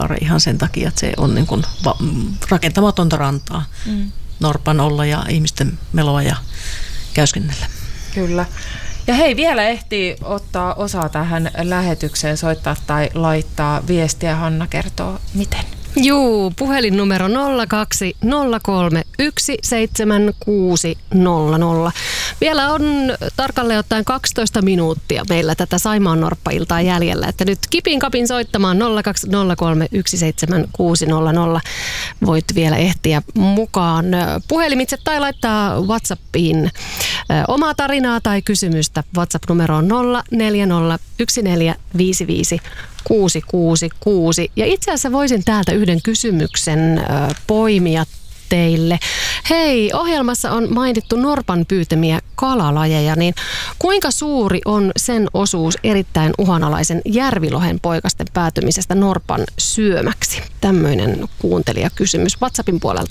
saare ihan sen takia, että se on niin kuin rakentamatonta rantaa. Norpan olla ja ihmisten meloa ja käyskennellä. Kyllä. Ja hei, vielä ehtii ottaa osaa tähän lähetykseen, soittaa tai laittaa viestiä. Hanna kertoo, miten. Juu, puhelinnumero 0203 17600. Vielä on tarkalleen ottaen 12 minuuttia meillä tätä Saimaannorppa-iltaa jäljellä, että nyt kipin kapin soittamaan 0203 17600. Voit vielä ehtiä mukaan puhelimitse tai laittaa WhatsAppiin omaa tarinaa tai kysymystä. WhatsApp-numero on 0401455666. Ja itse asiassa voisin täältä yhden kysymyksen poimia teille. Hei, ohjelmassa on mainittu norpan pyytämiä kalalajeja, niin kuinka suuri on sen osuus erittäin uhanalaisen järvilohen poikasten päätymisestä norpan syömäksi? Tämmöinen kuuntelijakysymys WhatsAppin puolelta.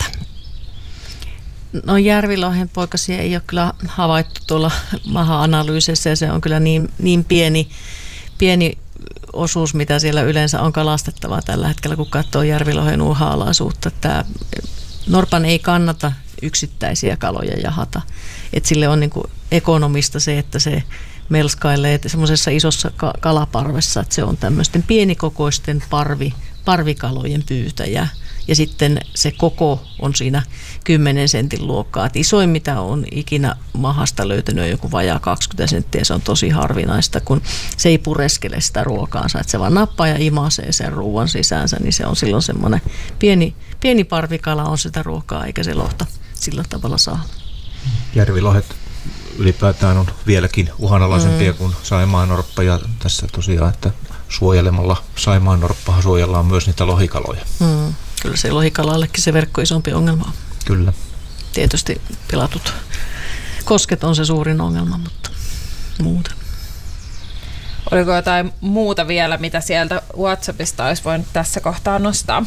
No järvilohen poikasia ei ole kyllä havaittu tuolla maha-analyysissä ja se on kyllä niin pieni osuus, mitä siellä yleensä on kalastettavaa tällä hetkellä, kun katsoo järvilohen uhanalaisuutta. Tämä norpan ei kannata yksittäisiä kaloja jahata. Et sille on niinku ekonomista se, että se melskailee semmoisessa isossa kalaparvessa, että se on tämmöisten pienikokoisten parvikalojen pyytäjä. Ja sitten se koko on siinä 10 sentin luokkaa. Et isoin, mitä on ikinä mahasta löytänyt, on joku vajaa 20 senttiä. Se on tosi harvinaista, kun se ei pureskele sitä ruokaansa. Et se vaan nappaa ja imasee sen ruoan sisäänsä, niin se on silloin semmoinen pieni parvikala on sitä ruokaa, eikä se lohta sillä tavalla saa. Järvilohet ylipäätään on vieläkin uhanalaisempia kuin saimaannorppa. Ja tässä tosiaan, että suojelemalla saimaannorppaa suojellaan myös niitä lohikaloja. Kyllä se lohikalallekin se verkko isompi ongelma on. Kyllä. Tietysti pilatut kosket on se suurin ongelma, mutta muuten. Oliko jotain muuta vielä, mitä sieltä WhatsAppista olisi voinut tässä kohtaa nostaa?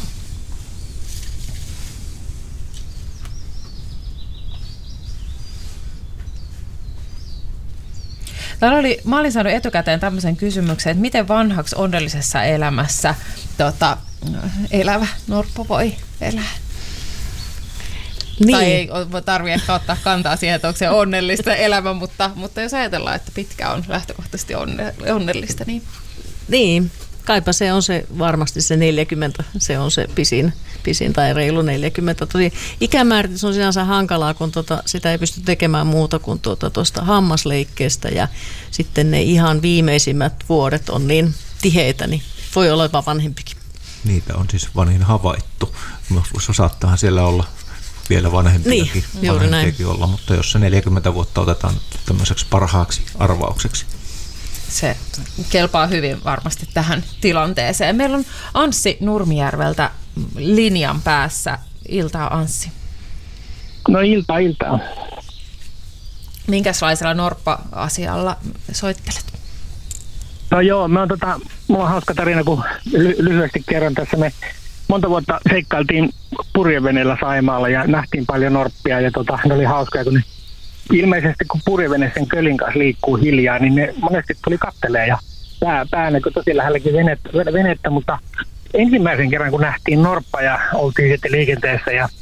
Mä olin saanut etukäteen tämmöisen kysymyksen, että miten vanhaksi onnellisessa elämässä elävä norppa voi elää? Niin. Tai ei tarvitse ehkä ottaa kantaa siihen, että onko se onnellista elämä, mutta jos ajatellaan, että pitkä on lähtökohtaisesti onnellista, niin... Niin, kaipa se on se varmasti se 40, se on se pisin tai reilu 40. Tosi ikämääritys on sinänsä hankalaa, kun sitä ei pysty tekemään muuta kuin tuosta hammasleikkeestä ja sitten ne ihan viimeisimmät vuodet on niin tiheitä, niin voi olla jopa vanhempikin. Niitä on siis vanhin havaittu. Saattaahan siellä olla vielä vanhempiakin olla, mutta jos se 40 vuotta otetaan tämmöiseksi parhaaksi arvaukseksi. Se kelpaa hyvin varmasti tähän tilanteeseen. Meillä on Anssi Nurmijärveltä linjan päässä. Iltaa, Anssi. No iltaa. Minkälaisella norppa-asialla soittelet? No joo, mulla on hauska tarina, kun lyhyesti kerron tässä. Me monta vuotta seikkailtiin purjeveneellä Saimaalla ja nähtiin paljon norppia ja ne oli hauskaa, kun ne ilmeisesti kun purjevene sen kölin kanssa liikkuu hiljaa, niin ne monesti tuli kattelee ja päänäkö tosi lähelläkin venettä, mutta ensimmäisen kerran kun nähtiin norppa ja oltiin sitten liikenteessä ja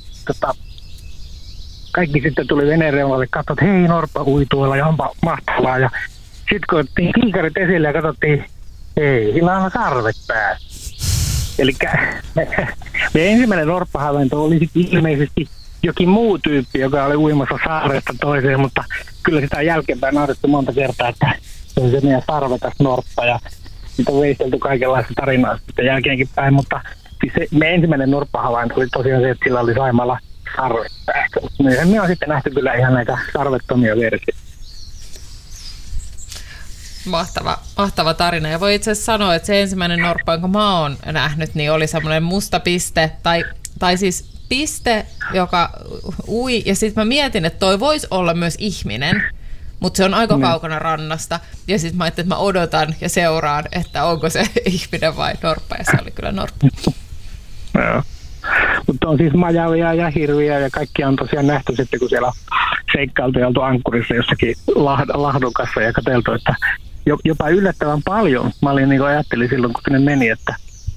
kaikki sitten tuli veneen reunalle, katsot, hei norppa ui tuolla ja onpa mahtavaa ja sitten kun otettiin kiikarit esille ja katsottiin, hei, sillä on sarvet päässä. Elikkä meidän ensimmäinen norppahavainto oli ilmeisesti jokin muu tyyppi, joka oli uimassa saaresta toiseen, mutta kyllä sitä jälkeenpäin naurettu monta kertaa, että se on se meidän sarvekas norppa ja sitä on veistelty kaikenlaista tarinaa sitten jälkeenkin päin, mutta siis se meidän ensimmäinen norppahavainto oli tosiaan se, että sillä oli Saimaalla sarvet päässä. Myöhemmin on sitten nähty kyllä ihan näitä sarvettomia versioita. Mahtava tarina. Ja voi itse asiassa sanoa, että se ensimmäinen norppa, jonka mä oon nähnyt, niin oli semmoinen musta piste, tai siis piste, joka ui. Ja sitten mä mietin, että toi voisi olla myös ihminen, mutta se on aika kaukana rannasta. Ja sitten mä ajattelin, että mä odotan ja seuraan, että onko se ihminen vai norppa. Ja se oli kyllä norppa. Joo. Mutta on siis majavia ja hirviä ja kaikkia on tosiaan nähty sitten, kun siellä on seikkailtu ja oltu ankkurissa jossakin lahdukassa ja katseltu, että jopa yllättävän paljon. Mä olin niin kuin ajattelin silloin, kun sinne meni, että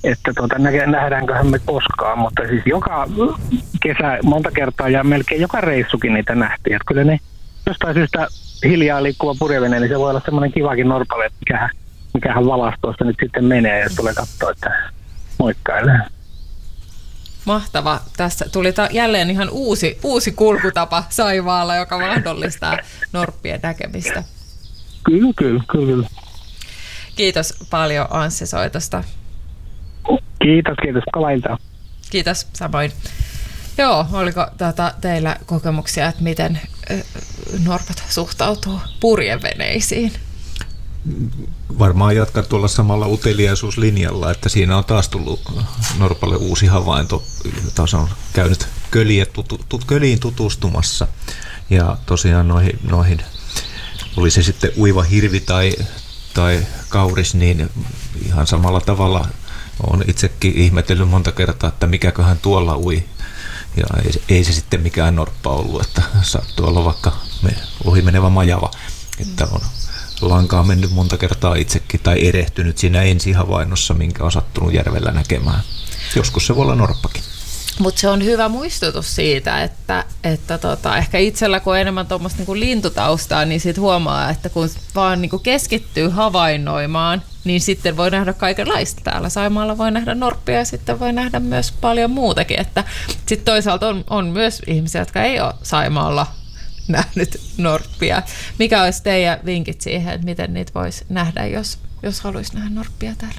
että nähdäänköhän me koskaan, mutta siis joka kesä monta kertaa ja melkein joka reissukin niitä nähtiin. Että kyllä ne jostain syystä hiljaa liikkuva purjevene, niin se voi olla semmoinen kivakin norpalle, että mikähän valastoista nyt sitten menee ja tulee katsoa, että moikkailee. Mahtava. Tässä tuli jälleen ihan uusi kulkutapa Saimaalla, joka mahdollistaa norppien näkemistä. Kyllä. Kiitos paljon Anssi soitosta. Kiitos. Kova iltaa. Kiitos, samoin. Joo, oliko teillä kokemuksia, että miten norpat suhtautuu purjeveneisiin? Varmaan jatkan tuolla samalla uteliaisuuslinjalla, että siinä on taas tullut norpalle uusi havainto, jota on käynyt köliin tutustumassa. Ja tosiaan noihin oli se sitten uiva hirvi tai kauris, niin ihan samalla tavalla olen itsekin ihmetellyt monta kertaa, että mikäköhän tuolla ui. Ja ei se sitten mikään norppa ollut, että saattoi olla vaikka ohi menevä majava, että on lankaa mennyt monta kertaa itsekin tai erehtynyt siinä ensihavainnossa, minkä on sattunut järvellä näkemään. Joskus se voi olla norppakin. Mutta se on hyvä muistutus siitä, että ehkä itsellä kun on enemmän tuommoista niinku lintutaustaa, niin sit huomaa, että kun vaan niinku keskittyy havainnoimaan, niin sitten voi nähdä kaikenlaista. Täällä Saimaalla voi nähdä norppia ja sitten voi nähdä myös paljon muutakin. Sitten toisaalta on myös ihmisiä, jotka ei ole Saimaalla nähnyt norppia. Mikä olisi teidän vinkit siihen, että miten niitä voisi nähdä, jos haluaisi nähdä norppia täällä?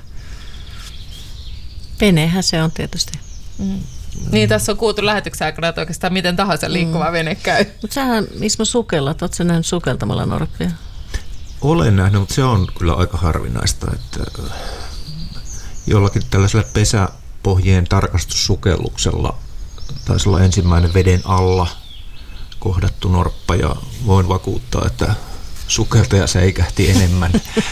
Venehän se on tietysti. Niin, tässä on kuultu lähetyksen aikana, että oikeastaan miten tahansa liikkuva vene käy. Mutta sähän, Ismo, sukellat. Oletko sä nähnyt sukeltamalla norppia? Olen nähnyt, mutta se on kyllä aika harvinaista, että jollakin tällaisella pesäpohjien tarkastussukelluksella taisi olla ensimmäinen veden alla kohdattu norppa, ja voin vakuuttaa, että sukeltaja säikähti enemmän.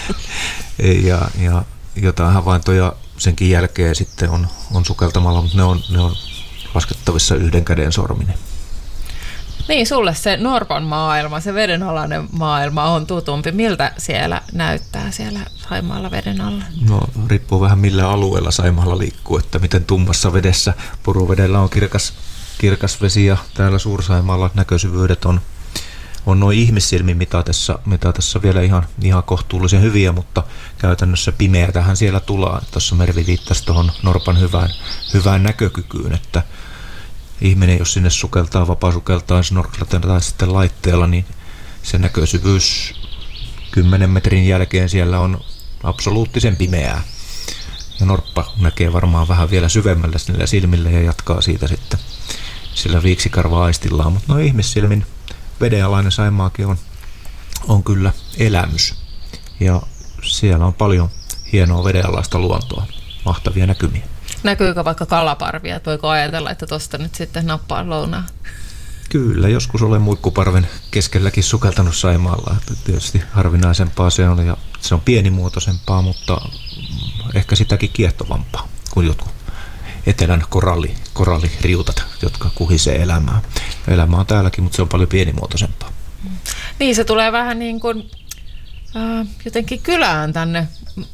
ja jotain havaintoja senkin jälkeen sitten on sukeltamalla, mutta ne on laskettavissa yhden käden sorminen. Niin, sulle se norpan maailma, se vedenalainen maailma on tutumpi. Miltä siellä näyttää siellä Saimaalla veden alla? No, riippuu vähän millä alueella Saimaalla liikkuu, että miten tummassa vedessä. Puruvedellä on kirkas vesi ja täällä Suur-Saimaalla näkösyvyydet on noin ihmissilmin mitatessa vielä ihan kohtuullisen hyviä, mutta käytännössä pimeätähän siellä tulee. Tuossa Mervi viittasi tuohon norpan hyvään näkökykyyn, että ihminen, jos sinne sukeltaa, vapaasukeltaa snorklaten tai sitten laitteella, niin se näkösyvyys 10 metrin jälkeen siellä on absoluuttisen pimeää. Ja norppa näkee varmaan vähän vielä syvemmällä sillä silmillä ja jatkaa siitä sitten sillä viiksikarva-aistillaan, mutta ihmissilmin vedenalainen Saimaakin on kyllä elämys. Ja siellä on paljon hienoa vedenalaista luontoa, mahtavia näkymiä. Näkyykö vaikka kalaparvia? Voiko ajatella, että tuosta nyt sitten nappaa lounaa? Kyllä, joskus olen muikkuparven keskelläkin sukeltanut Saimaalla. Tietysti harvinaisempaa se on ja se on pienimuotoisempaa, mutta ehkä sitäkin kiehtovampaa kuin jotkut etelän koralliriutat, jotka kuhisee elämää. Elämä on täälläkin, mutta se on paljon pienimuotoisempaa. Niin, se tulee vähän niin kuin jotenkin kylään tänne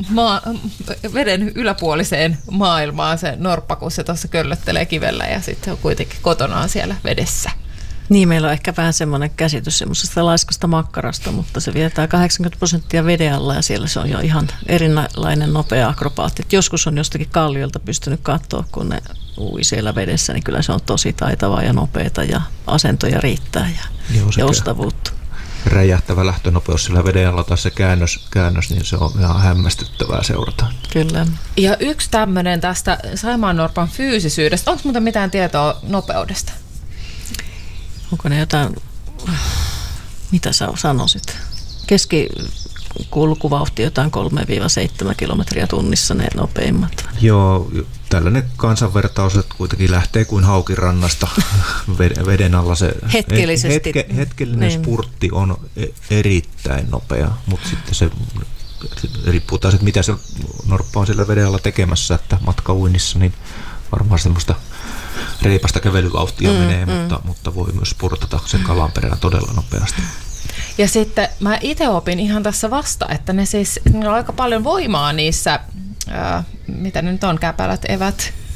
veden yläpuoliseen maailmaan se norppa, kun se tuossa köllöttelee kivellä ja sitten on kuitenkin kotonaan siellä vedessä. Niin, meillä on ehkä vähän semmoinen käsitys semmoisesta laiskasta makkarasta, mutta se vietää 80% veden alla ja siellä se on jo ihan erilainen nopea akrobaatti. Joskus on jostakin kalliolta pystynyt katsoa, kun ne ui siellä vedessä, niin kyllä se on tosi taitavaa ja nopeata ja asentoja riittää ja ostavuutta. Räjähtävä lähtönopeus sillä veden alla tai se käännös, niin se on ihan hämmästyttävää seurata. Kyllä. Ja yksi tämmöinen tästä saimaannorpan fyysisyydestä. Onko muuta mitään tietoa nopeudesta? Onko ne jotain, mitä sä sanoisit? Keskikulkuvauhti jotain 3-7 kilometriä tunnissa ne nopeimmat. Joo, tällainen kansanvertaus, että kuitenkin lähtee kuin haukirannasta veden alla. Se hetkellisesti. Hetkellinen spurtti on erittäin nopea, mutta sitten se riippuu taas, että mitä se norppa on siellä veden alla tekemässä, että matkauinnissa, niin varmaan semmoista reipasta kävelyvauhtia menee, mutta voi myös spurtata sen kalan perään todella nopeasti. Ja sitten mä itse opin ihan tässä vasta, että ne on aika paljon voimaa niissä mitä ne nyt on, käpälät, evät,